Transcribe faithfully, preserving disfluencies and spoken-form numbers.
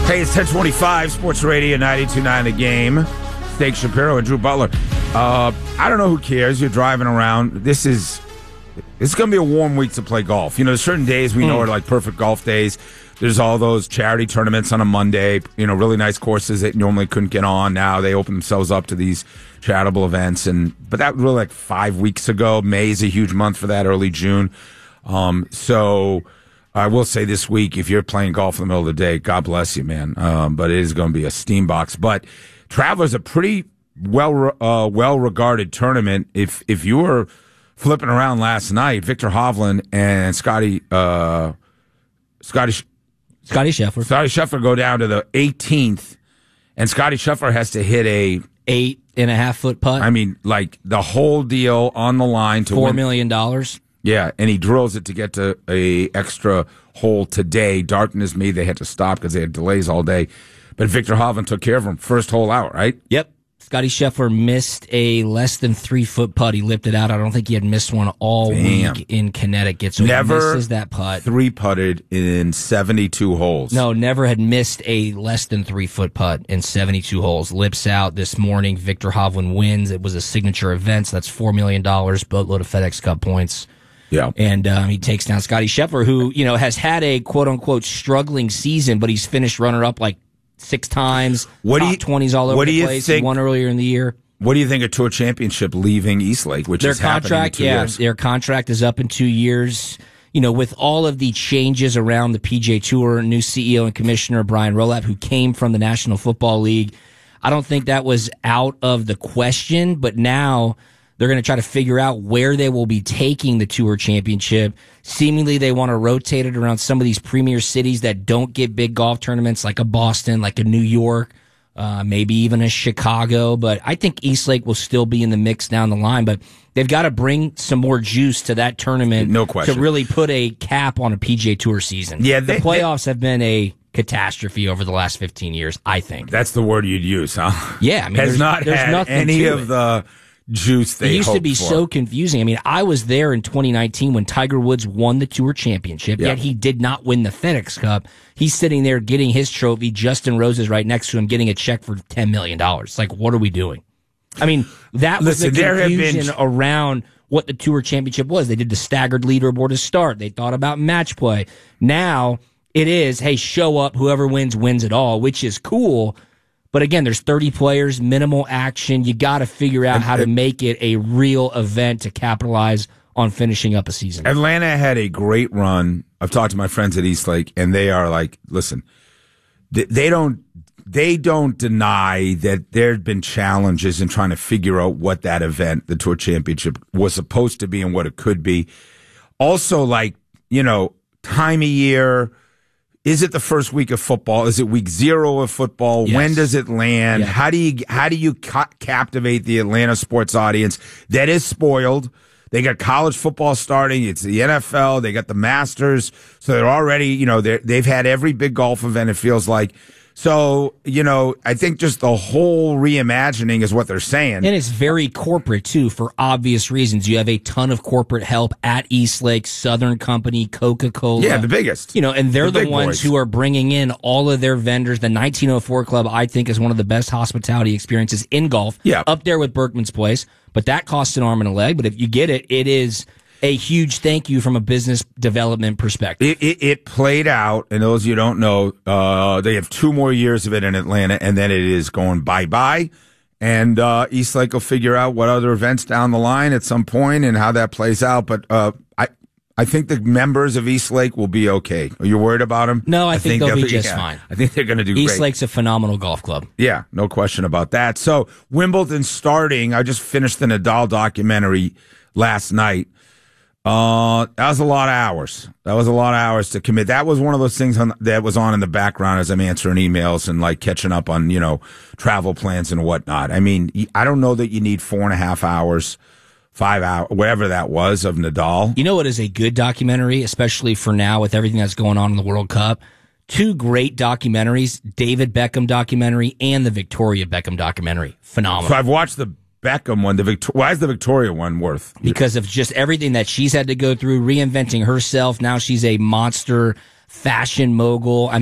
Hey, it's ten twenty-five, Sports Radio ninety-two point nine The Game. Steak Shapiro and Drew Butler. Uh, I don't know who cares. You're driving around. This is it's going to be a warm week to play golf. You know, there's certain days we know are like perfect golf days. There's all those charity tournaments on a Monday. You know, really nice courses that normally couldn't get on. Now they open themselves up to these charitable events. And but that was really like five weeks ago. May is a huge month for that. Early June. Um, so. I will say this week, if you're playing golf in the middle of the day, God bless you, man. Um, but it is going to be a steam box. But Traveler's a pretty well uh, well regarded tournament. If if you were flipping around last night, Viktor Hovland and Scotty uh, Scotty Scotty Scheffler Scotty Scheffler go down to the eighteenth, and Scotty Scheffler has to hit a eight and a half foot putt. I mean, like the whole deal on the line to four win. million dollars. Yeah, and he drills it to get to a extra hole today. Darkness me, they had to stop because they had delays all day. But Viktor Hovland took care of him first hole out, right? Yep. Scotty Scheffler missed a less than three foot putt. He lipped it out. I don't think he had missed one all Damn. week in Connecticut. So never he misses that putt. Three putted in seventy-two holes. No, never had missed a less than three foot putt in seventy-two holes. Lips out this morning. Viktor Hovland wins. It was a signature event. So that's four million dollars, boatload of FedEx Cup points. Yeah. And um, he takes down Scotty Scheffler, who, you know, has had a quote-unquote struggling season, but he's finished runner-up like six times. What top do you, twenties all over what the do you place. Think, he won earlier in the year. What do you think of Tour Championship leaving Eastlake, which their is happening in contract, two yeah, years? Their contract is up in two years. You know, with all of the changes around the P G A Tour, new C E O and commissioner Brian Rowlap, who came from the National Football League, I don't think that was out of the question, but now they're going to try to figure out where they will be taking the Tour Championship. Seemingly, they want to rotate it around some of these premier cities that don't get big golf tournaments, like a Boston, like a New York, uh, maybe even a Chicago. But I think Eastlake will still be in the mix down the line. But they've got to bring some more juice to that tournament, no question, to really put a cap on a P G A Tour season. Yeah, they, the playoffs they, have been a catastrophe over the last fifteen years, I think. That's the word you'd use, huh? Yeah, I mean, has there's, not there's had nothing any to of it. the juice they It used to be for. so confusing. I mean, I was there in twenty nineteen when Tiger Woods won the Tour Championship, yeah. yet he did not win the FedEx Cup. He's sitting there getting his trophy. Justin Rose is right next to him getting a check for ten million dollars. Like, what are we doing? I mean, that was Listen, the there have confusion been... around what the Tour Championship was. They did the staggered leaderboard to start. They thought about match play. Now it is, hey, show up. Whoever wins, wins it all, which is cool. But again, there's thirty players, minimal action. You got to figure out how to make it a real event to capitalize on finishing up a season. Atlanta had a great run. I've talked to my friends at Eastlake, and they are like, listen, they, they don't they don't deny that there have been challenges in trying to figure out what that event, the Tour Championship, was supposed to be and what it could be. Also, like, you know, time of year. Is it the first week of football? Is it week zero of football? Yes. When does it land? Yeah. How do you how do you ca- captivate the Atlanta sports audience that is spoiled? They got college football starting. It's the N F L. They got the Masters. So they're already, you know, they're, they've had every big golf event, it feels like. So, you know, I think just the whole reimagining is what they're saying. And it's very corporate, too, for obvious reasons. You have a ton of corporate help at Eastlake, Southern Company, Coca-Cola. Yeah, the biggest. You know, and they're the, the, the ones boys. who are bringing in all of their vendors. The nineteen oh four Club, I think, is one of the best hospitality experiences in golf. Yeah. Up there with Berkman's Place. But that costs an arm and a leg. But if you get it, it is a huge thank you from a business development perspective. It, it, it played out, and those of you who don't know, uh, they have two more years of it in Atlanta, and then it is going bye-bye. And uh, Eastlake will figure out what other events down the line at some point and how that plays out. But uh, I I think the members of Eastlake will be okay. Are you worried about them? No, I, I think, think they'll be just yeah, fine. I think they're going to do great. Eastlake's a phenomenal golf club. Yeah, no question about that. So Wimbledon starting. I just finished the Nadal documentary last night. Uh, that was a lot of hours. That was a lot of hours to commit. That was one of those things on, that was on in the background as I'm answering emails and like catching up on, you know, travel plans and whatnot. I mean, I don't know that you need four and a half hours, five hours, whatever that was of Nadal. You know what is a good documentary, especially for now with everything that's going on in the World Cup? Two great documentaries, David Beckham documentary and the Victoria Beckham documentary. Phenomenal. So I've watched the Beckham one. The Victor- Why is the Victoria one worth? Because of just everything that she's had to go through, reinventing herself. Now she's a monster fashion mogul. I mean,